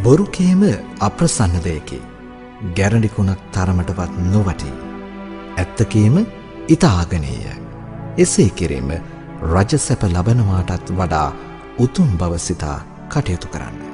බොරු කීම අප්‍රසන්න දෙයකි. ගැරඬිකුණක් තරමටවත් නොවටී. ඇත්ත කීම ඉතාගනීය. එසේ කිරීම රජසැප ලබනවාටත් වඩා උතුම් බව සිතා කටයුතු කරන්න.